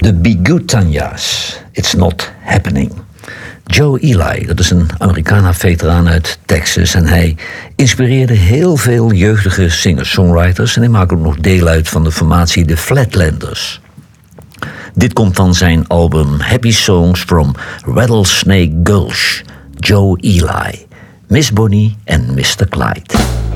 De Be Good Tanya's, It's Not Happening. Joe Ely, dat is een Americana-veteraan uit Texas en hij inspireerde heel veel jeugdige singer-songwriters en hij maakt ook nog deel uit van de formatie The Flatlanders. Dit komt van zijn album Happy Songs from Rattlesnake Gulch, Joe Ely, Miss Bonnie en Mr. Clyde.